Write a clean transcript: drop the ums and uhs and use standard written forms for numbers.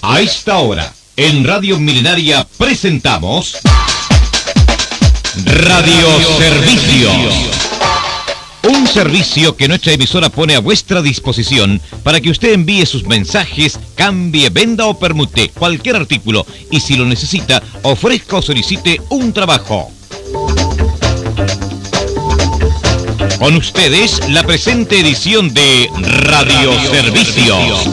A esta hora, en Radio Milenaria presentamos Radio Servicio. Un servicio que nuestra emisora pone a vuestra disposición para que usted envíe sus mensajes, cambie, venda o permute cualquier artículo y si lo necesita, ofrezca o solicite un trabajo. Con ustedes, la presente edición de Radio Servicio.